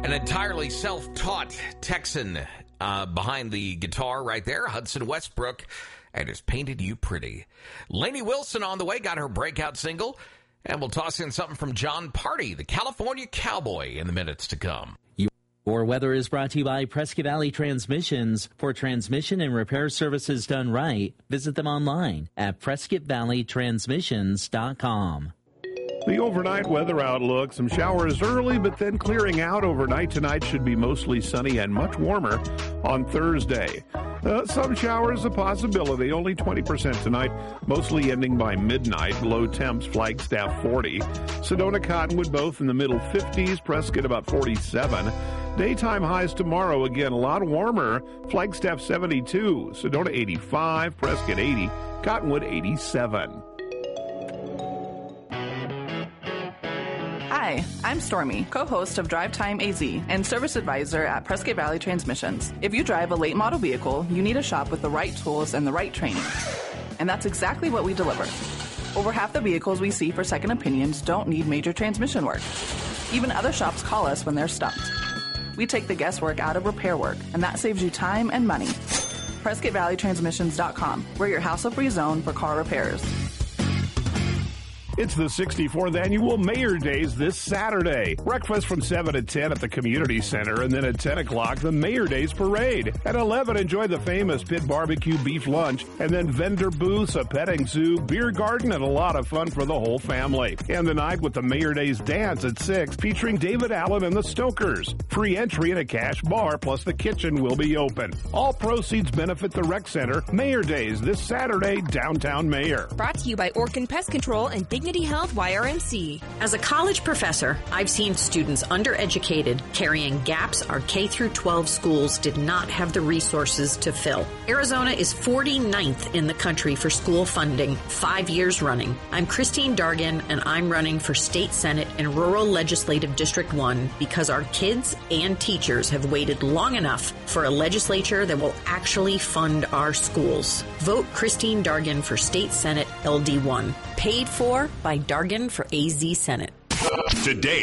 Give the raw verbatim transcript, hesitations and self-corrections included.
An entirely self-taught Texan uh, behind the guitar right there, Hudson Westbrook, and has Painted You Pretty. Lainey Wilson on the way, got her breakout single, and we'll toss in something from John Party, the California Cowboy, in the minutes to come. Your weather is brought to you by Prescott Valley Transmissions. For transmission and repair services done right, visit them online at prescott valley transmissions dot com. The overnight weather outlook, some showers early, but then clearing out overnight. Tonight should be mostly sunny and much warmer on Thursday. Uh, some showers a possibility, only twenty percent tonight, mostly ending by midnight. Low temps, Flagstaff forty. Sedona, Cottonwood, both in the middle fifties. Prescott about forty-seven. Daytime highs tomorrow, again, a lot warmer. Flagstaff seventy-two. Sedona eighty-five. Prescott eighty. Cottonwood eighty-seven. Hi, I'm Stormy, co-host of Drive Time A Z and service advisor at Prescott Valley Transmissions. If you drive a late model vehicle, you need a shop with the right tools and the right training. And that's exactly what we deliver. Over half the vehicles we see for second opinions don't need major transmission work. Even other shops call us when they're stumped. We take the guesswork out of repair work, and that saves you time and money. Prescott Valley Transmissions dot com. We're your hassle-free zone for car repairs. It's the sixty-fourth Annual Mayor Days this Saturday. Breakfast from seven to ten at the Community Center, and then at ten o'clock, the Mayor Days Parade. At eleven, enjoy the famous Pit Barbecue Beef Lunch, and then vendor booths, a petting zoo, beer garden, and a lot of fun for the whole family. And the night with the Mayor Days Dance at six, featuring David Allen and the Stokers. Free entry and a cash bar, plus the kitchen will be open. All proceeds benefit the Rec Center. Mayor Days this Saturday, downtown Mayor. Brought to you by Orkin Pest Control and Dignity Health Y R M C. As a college professor, I've seen students undereducated carrying gaps our K through twelve schools did not have the resources to fill. Arizona is forty-ninth in the country for school funding, five years running. I'm Christine Dargan, and I'm running for State Senate in Rural Legislative District one because our kids and teachers have waited long enough for a legislature that will actually fund our schools. Vote Christine Dargan for State Senate L D one. Paid for by Dargan for A Z Senate. Today